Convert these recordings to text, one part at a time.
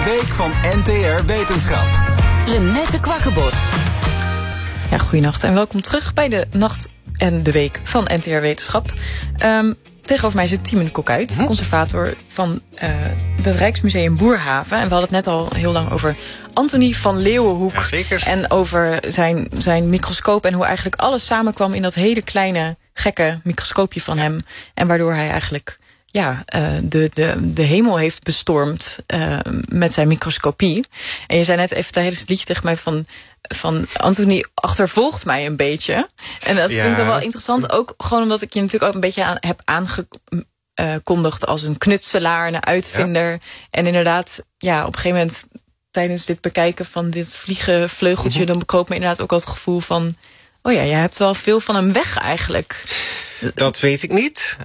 week van NTR Wetenschap. Renette Kwakkenbos. Ja, goeienacht en welkom terug bij de Nacht en de Week van NTR Wetenschap. Tegenover mij zit Tiemen Kokuit, conservator van het Rijksmuseum Boerhaven. En we hadden het net al heel lang over Antonie van Leeuwenhoek. Ja, zeker. En over zijn microscoop en hoe eigenlijk alles samenkwam in dat hele kleine, gekke microscoopje van hem. En waardoor hij eigenlijk de hemel heeft bestormd met zijn microscopie. En je zei net even tijdens het liedje tegen mij van Antonie achtervolgt mij een beetje. En dat vind ik dan wel interessant. Ook gewoon omdat ik je natuurlijk ook een beetje heb aangekondigd als een knutselaar en een uitvinder. Ja. En inderdaad, op een gegeven moment tijdens dit bekijken van dit vliegenvleugeltje, dan bekroop me inderdaad ook al het gevoel van, oh ja, jij hebt wel veel van hem weg eigenlijk. Dat weet ik niet.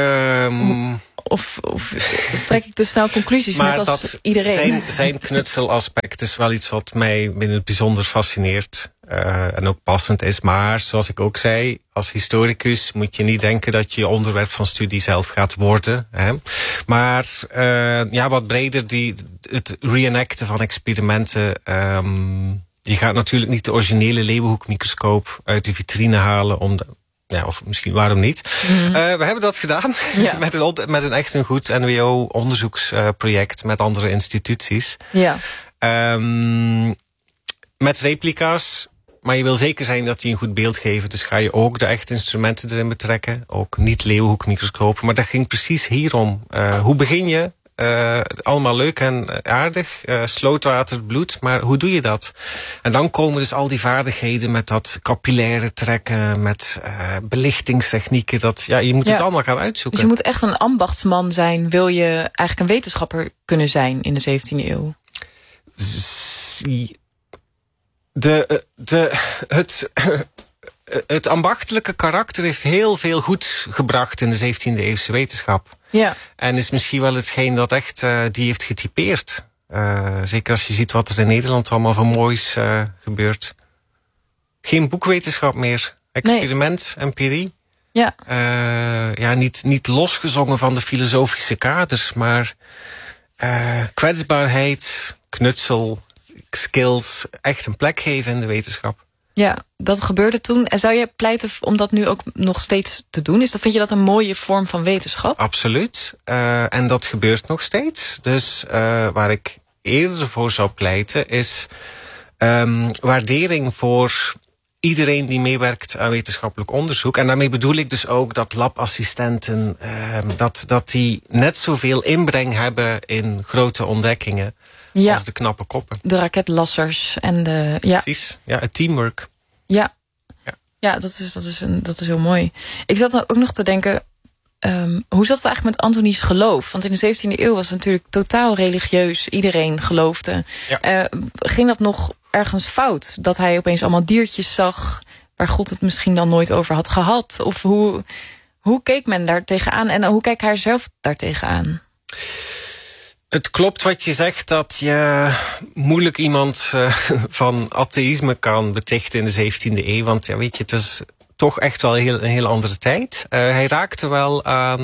Of trek ik te snel conclusies, maar net als iedereen. Zijn knutselaspect is wel iets wat mij in het bijzonder fascineert. En ook passend is. Maar zoals ik ook zei, als historicus moet je niet denken dat je onderwerp van studie zelf gaat worden. Hè? Maar wat breder, het reenacten van experimenten. Je gaat natuurlijk niet de originele Leeuwenhoek-microscoop uit de vitrine halen of misschien waarom niet. Mm-hmm. We hebben dat gedaan met een echt een goed NWO-onderzoeksproject met andere instituties. Ja. Met replica's, maar je wil zeker zijn dat die een goed beeld geven. Dus ga je ook de echte instrumenten erin betrekken. Ook niet Leeuwenhoek-microscopen. Maar dat ging precies hierom. Hoe begin je? Allemaal leuk en aardig, slootwater, bloed, maar hoe doe je dat? En dan komen dus al die vaardigheden met dat capillaire trekken, met belichtingstechnieken. Je moet het allemaal gaan uitzoeken. Dus je moet echt een ambachtsman zijn, wil je eigenlijk een wetenschapper kunnen zijn in de 17e eeuw? Het ambachtelijke karakter heeft heel veel goed gebracht in de 17e eeuwse wetenschap. Ja. En is misschien wel hetgeen dat echt die heeft getypeerd. Zeker als je ziet wat er in Nederland allemaal van moois gebeurt. Geen boekwetenschap meer. Experiment, empirie. Ja. Niet losgezongen van de filosofische kaders, maar kwetsbaarheid, knutsel, skills, echt een plek geven in de wetenschap. Ja, dat gebeurde toen. En zou je pleiten om dat nu ook nog steeds te doen? Vind je dat een mooie vorm van wetenschap? Absoluut. En dat gebeurt nog steeds. Dus waar ik eerder voor zou pleiten is waardering voor iedereen die meewerkt aan wetenschappelijk onderzoek. En daarmee bedoel ik dus ook dat labassistenten, dat die net zoveel inbreng hebben in grote ontdekkingen. Ja. Als de knappe koppen. De raketlassers en de... Ja. Precies, het teamwork. Ja, dat is heel mooi. Ik zat dan ook nog te denken, hoe zat het eigenlijk met Antonies geloof? Want in de 17e eeuw was het natuurlijk totaal religieus. Iedereen geloofde. Ja. Ging dat nog ergens fout? Dat hij opeens allemaal diertjes zag waar God het misschien dan nooit over had gehad? Of hoe keek men daar tegenaan? En hoe kijkt hij zelf daar tegenaan? Het klopt wat je zegt, dat je moeilijk iemand van atheïsme kan betichten in de 17e eeuw. Want het was toch echt wel een heel andere tijd. Hij raakte wel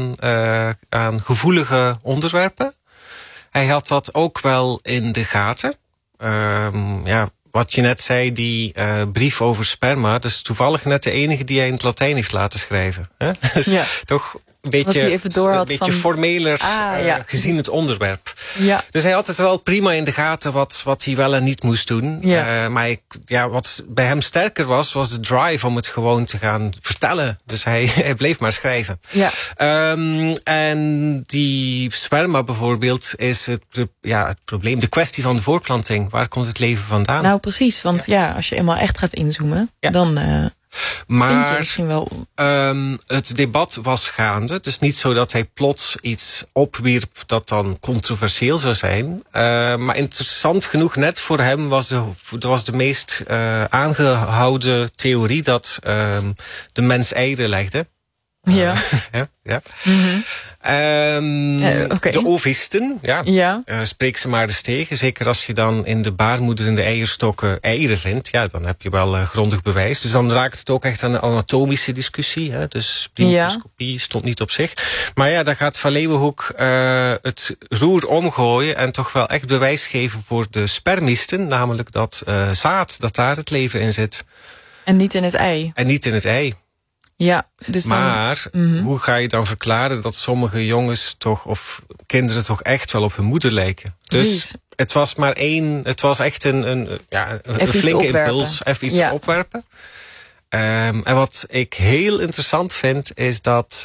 aan gevoelige onderwerpen. Hij had dat ook wel in de gaten. Wat je net zei, die brief over sperma, dat is toevallig net de enige die hij in het Latijn heeft laten schrijven. Hè? Dus toch een beetje formeler gezien het onderwerp. Ja. Dus hij had het wel prima in de gaten wat hij wel en niet moest doen. Ja. Maar wat bij hem sterker was de drive om het gewoon te gaan vertellen. Dus hij bleef maar schrijven. Ja. En die sperma bijvoorbeeld is het probleem, de kwestie van de voortplanting. Waar komt het leven vandaan? Nou precies, want als je eenmaal echt gaat inzoomen, dan... Maar het debat was gaande. Het is niet zo dat hij plots iets opwierp dat dan controversieel zou zijn. Maar interessant genoeg, net voor hem was de meest aangehouden theorie dat de mens eieren legde. Ja. Ja. Mm-hmm. Okay. De ovisten, spreek ze maar eens tegen. Zeker als je dan in de baarmoeder in de eierstokken eieren vindt. Ja, dan heb je wel grondig bewijs. Dus dan raakt het ook echt aan een anatomische discussie. Hè? Dus microscopie stond niet op zich. Maar ja, dan gaat Van Leeuwenhoek het roer omgooien en toch wel echt bewijs geven voor de spermisten. Namelijk dat zaad, dat daar het leven in zit. En niet in het ei. En niet in het ei. Ja, dus maar hoe ga je dan verklaren dat sommige jongens toch, of kinderen toch echt wel op hun moeder lijken? Dus het was maar het was echt een flinke impuls, even iets opwerpen. En wat ik heel interessant vind, is dat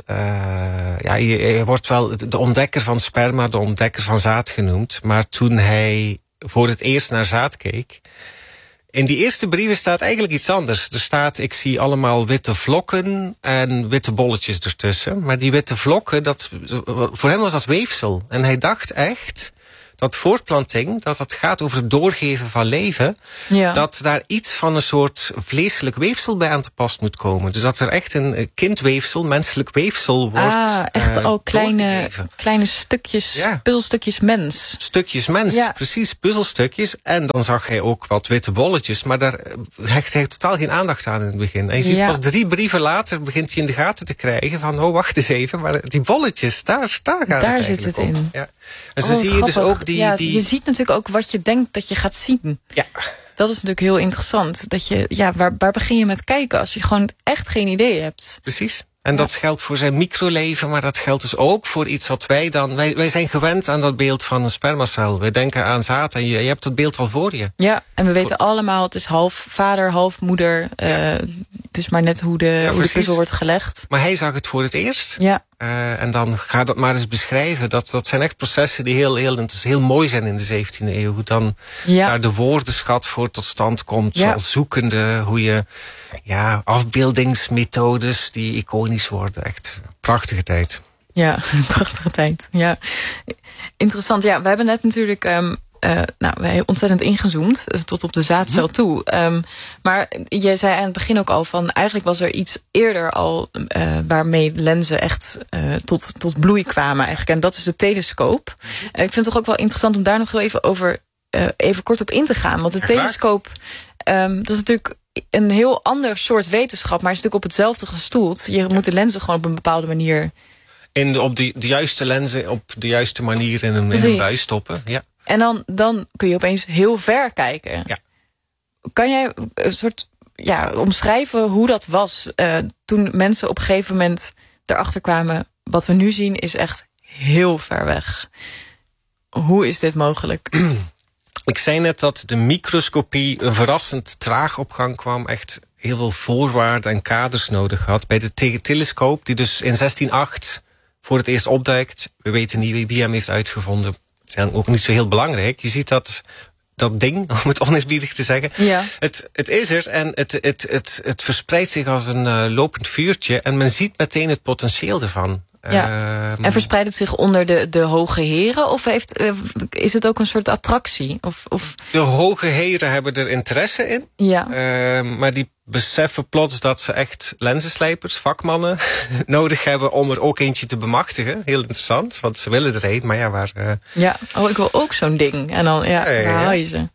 je wordt wel de ontdekker van sperma, de ontdekker van zaad genoemd. Maar toen hij voor het eerst naar zaad keek, in die eerste brieven staat eigenlijk iets anders. Er staat, ik zie allemaal witte vlokken en witte bolletjes ertussen. Maar die witte vlokken, voor hem was dat weefsel. En hij dacht echt dat voortplanting, dat gaat over het doorgeven van leven. Ja. Dat daar iets van een soort vleeselijk weefsel bij aan te pas moet komen. Dus dat er echt een kindweefsel, menselijk weefsel wordt echt al kleine stukjes, puzzelstukjes mens. Stukjes mens, precies, puzzelstukjes. En dan zag hij ook wat witte bolletjes. Maar daar hecht hij totaal geen aandacht aan in het begin. En je ziet pas 3 brieven later begint hij in de gaten te krijgen van, oh, wacht eens even, maar die bolletjes, daar gaat het eigenlijk zit het in. Ja. En zo zie je dus ook je ziet natuurlijk ook wat je denkt dat je gaat zien. Ja. Dat is natuurlijk heel interessant. Dat je, waar begin je met kijken als je gewoon echt geen idee hebt? Precies. En dat geldt voor zijn microleven, maar dat geldt dus ook voor iets wat wij zijn gewend aan dat beeld van een spermacel. Wij denken aan zaad en je hebt dat beeld al voor je. Ja, en we weten allemaal, het is half vader, half moeder. Het is maar net hoe de puzzel wordt gelegd. Maar hij zag het voor het eerst. Ja. En dan ga dat maar eens beschrijven. Dat zijn echt processen die heel mooi zijn in de 17e eeuw. Hoe dan daar de woordenschat voor tot stand komt. Zoals zoekende, hoe je afbeeldingsmethodes die iconisch worden. Echt prachtige tijd. Ja, prachtige tijd. Ja. Interessant. Ja, we hebben net natuurlijk wij ontzettend ingezoomd tot op de zaadcel toe. Maar je zei aan het begin ook al van, eigenlijk was er iets eerder al waarmee lenzen echt tot bloei kwamen eigenlijk. En dat is de telescoop. En ik vind het toch ook wel interessant om daar nog heel even over even kort op in te gaan. Want de telescoop, dat is natuurlijk een heel ander soort wetenschap, maar is natuurlijk op hetzelfde gestoeld. Je moet de lenzen gewoon op een bepaalde manier op de juiste lenzen op de juiste manier in een buis stoppen. Ja. En dan kun je opeens heel ver kijken. Ja. Kan jij een soort omschrijven hoe dat was toen mensen op een gegeven moment erachter kwamen, wat we nu zien is echt heel ver weg. Hoe is dit mogelijk? Ik zei net dat de microscopie een verrassend traag op gang kwam. Echt heel veel voorwaarden en kaders nodig had. Bij de telescoop, die dus in 1608 voor het eerst opduikt. We weten niet wie hem heeft uitgevonden. Het is ook niet zo heel belangrijk. Je ziet dat ding, om het oneerbiedig te zeggen. Ja. Het is er en het verspreidt zich als een lopend vuurtje. En men ziet meteen het potentieel ervan. Ja. En verspreidt het zich onder de hoge heren? Of is het ook een soort attractie? Of? De hoge heren hebben er interesse in. Ja. Maar die beseffen plots dat ze echt lenzenslijpers, vakmannen, nodig hebben om er ook eentje te bemachtigen. Heel interessant, want ze willen er een, maar ja, waar... ik wil ook zo'n ding. En dan, waar haal je ze?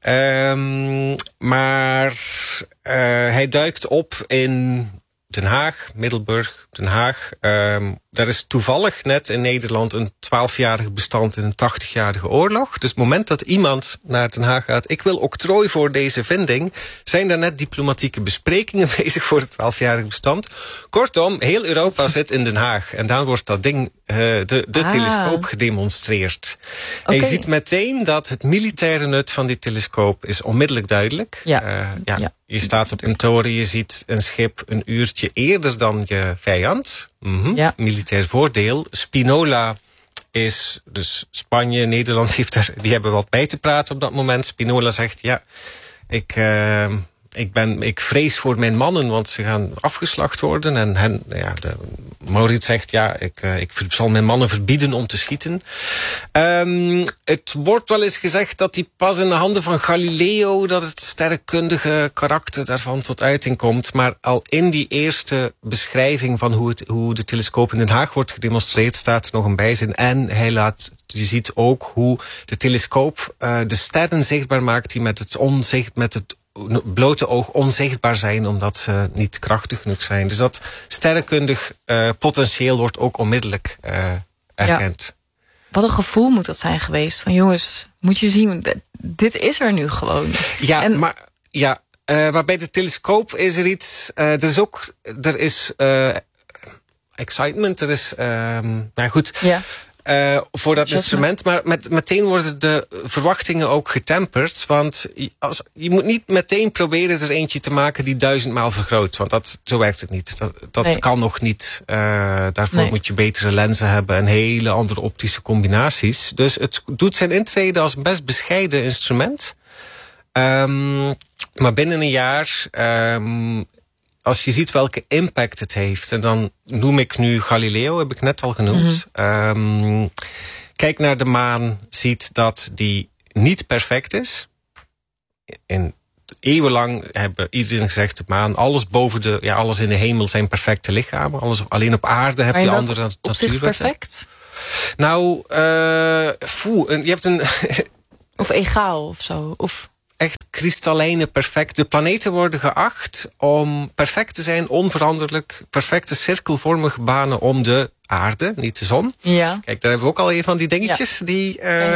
Maar hij duikt op in Den Haag, Middelburg, Den Haag. Daar is toevallig net in Nederland een 12-jarig bestand in een 80-jarige oorlog. Dus het moment dat iemand naar Den Haag gaat, ik wil octrooi voor deze vinding, zijn daar net diplomatieke besprekingen bezig voor het 12-jarig bestand. Kortom, heel Europa zit in Den Haag. En dan wordt dat ding, de telescoop, gedemonstreerd. Okay. En je ziet meteen dat het militaire nut van die telescoop is onmiddellijk duidelijk. Je staat op een toren, je ziet een schip een uurtje eerder dan je vijand. Militair voordeel. Spinola is dus Spanje, Nederland die hebben wat bij te praten op dat moment. Spinola zegt, ik vrees voor mijn mannen, want ze gaan afgeslacht worden. En Maurits zegt, ik zal mijn mannen verbieden om te schieten. Het wordt wel eens gezegd dat hij pas in de handen van Galileo, dat het sterrenkundige karakter daarvan tot uiting komt. Maar al in die eerste beschrijving van hoe de telescoop in Den Haag wordt gedemonstreerd, staat er nog een bijzin. En je ziet ook hoe de telescoop de sterren zichtbaar maakt die met het blote oog onzichtbaar zijn, omdat ze niet krachtig genoeg zijn. Dus dat sterrenkundig potentieel wordt ook onmiddellijk erkend. Ja. Wat een gevoel moet dat zijn geweest. Van jongens, moet je zien, dit is er nu gewoon. Ja, maar bij de telescoop is er iets. Er is excitement, er is goed. Ja. Voor dat instrument, maar meteen worden de verwachtingen ook getemperd. Want je moet niet meteen proberen er eentje te maken die 1000 maal vergroot. Want zo werkt het niet. Dat kan nog niet. Daarvoor moet je betere lenzen hebben en hele andere optische combinaties. Dus het doet zijn intrede als een best bescheiden instrument. Maar binnen een jaar, als je ziet welke impact het heeft, en dan noem ik nu Galileo, heb ik net al genoemd. Kijk naar de maan, ziet dat die niet perfect is. Eeuwenlang hebben iedereen gezegd, de maan, alles alles in de hemel zijn perfecte lichamen. Alleen op aarde heb je andere natuurwetten. Perfect? Nou, je hebt een of egaal of zo, of echt kristallijne perfect. De planeten worden geacht om perfect te zijn, onveranderlijk, perfecte cirkelvormige banen om de aarde, niet de zon. Ja. Kijk, daar hebben we ook al een van die dingetjes, die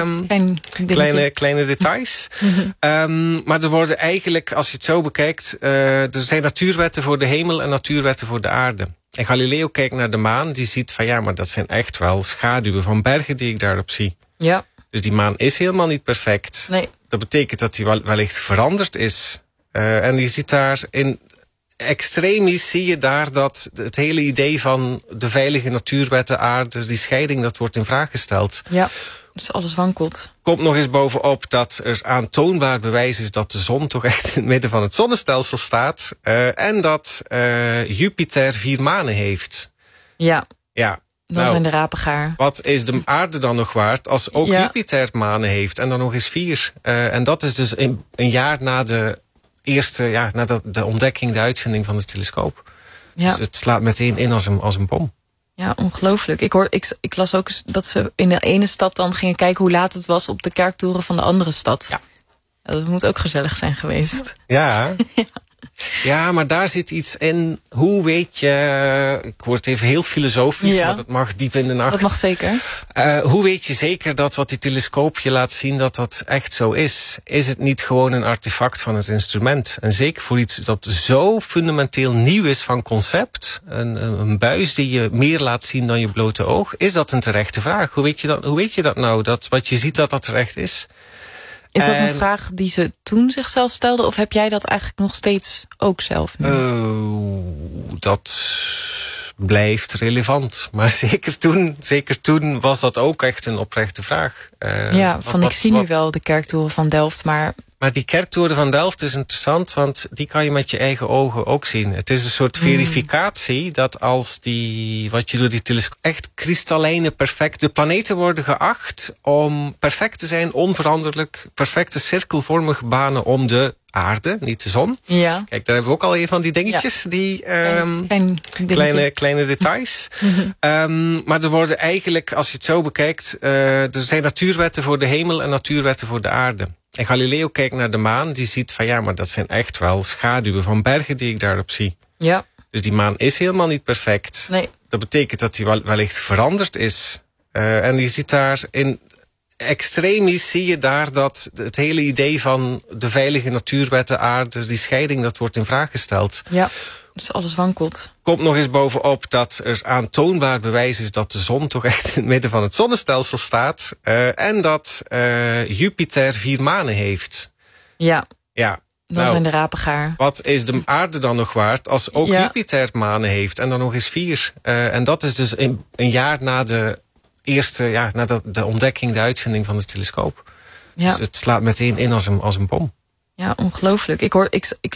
kleine details. Maar er worden eigenlijk, als je het zo bekijkt, er zijn natuurwetten voor de hemel en natuurwetten voor de aarde. En Galileo kijkt naar de maan, die ziet van maar dat zijn echt wel schaduwen van bergen die ik daarop zie. Ja. Dus die maan is helemaal niet perfect. Nee. Dat betekent dat die wellicht veranderd is. En je ziet daar in extremis, zie je daar dat het hele idee van de veilige natuurwetten, aarde, die scheiding, dat wordt in vraag gesteld. Ja, dus alles wankelt. Komt nog eens bovenop dat er aantoonbaar bewijs is dat de zon toch echt in het midden van het zonnestelsel staat. En dat Jupiter 4 manen heeft. Ja. Ja. Dan zijn de rapen gaar. Wat is de aarde dan nog waard als ook Jupiter manen heeft en dan nog eens 4? En dat is dus een jaar na de eerste, na de ontdekking, de uitvinding van de telescoop. Ja. Dus het slaat meteen in als een bom. Ja, ongelooflijk. Ik las ook dat ze in de ene stad dan gingen kijken hoe laat het was op de kerktoren van de andere stad. Ja. Dat moet ook gezellig zijn geweest. Ja. Ja, maar daar zit iets in. Hoe weet je, ik word even heel filosofisch, maar dat mag diep in de nacht. Dat mag zeker. Hoe weet je zeker dat wat die telescoop je laat zien, dat echt zo is? Is het niet gewoon een artefact van het instrument? En zeker voor iets dat zo fundamenteel nieuw is van concept, een buis die je meer laat zien dan je blote oog, is dat een terechte vraag? Hoe weet je dat nou, dat wat je ziet dat terecht is? Is dat een vraag die ze toen zichzelf stelden? Of heb jij dat eigenlijk nog steeds ook zelf nu? Dat blijft relevant. Maar zeker toen was dat ook echt een oprechte vraag. Ik zie nu wel de kerktoren van Delft, maar die kerktoren van Delft is interessant, want die kan je met je eigen ogen ook zien. Het is een soort verificatie dat als wat je door die telescoop echt kristallijne perfect, de planeten worden geacht om perfect te zijn, onveranderlijk, perfecte cirkelvormige banen om de aarde, niet de zon. Ja. Kijk, daar hebben we ook al een van die dingetjes, die kleine details. Maar er worden eigenlijk, als je het zo bekijkt, er zijn natuurwetten voor de hemel en natuurwetten voor de aarde. En Galileo kijkt naar de maan, die ziet van maar dat zijn echt wel schaduwen van bergen die ik daarop zie. Ja. Dus die maan is helemaal niet perfect. Nee. Dat betekent dat die wellicht veranderd is. En je ziet daar in extremis, zie je daar dat het hele idee van de veilige natuurwetten, aarde, die scheiding, dat wordt in vraag gesteld. Ja. Dus alles wankelt. Komt nog eens bovenop dat er aantoonbaar bewijs is dat de zon toch echt in het midden van het zonnestelsel staat. En dat Jupiter 4 manen heeft. Ja. Ja. Dan zijn de rapen gaar. Wat is de aarde dan nog waard als ook Jupiter manen heeft en dan nog eens 4? En dat is dus een jaar na de eerste, na de ontdekking, de uitvinding van de telescoop. Ja. Dus het slaat meteen in als een bom. Ja, ongelooflijk. Ik